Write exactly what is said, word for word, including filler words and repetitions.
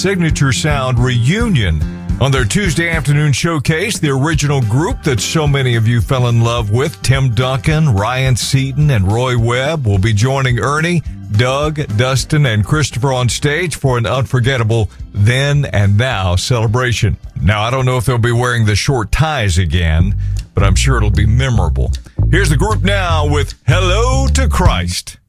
Signature Sound reunion. On their Tuesday afternoon showcase, the original group that so many of you fell in love with, Tim Duncan, Ryan Seaton, and Roy Webb, will be joining Ernie, Doug, Dustin, and Christopher on stage for an unforgettable Then and Now celebration. Now, I don't know if they'll be wearing the short ties again, but I'm sure it'll be memorable. Here's the group now with Hello to Christ.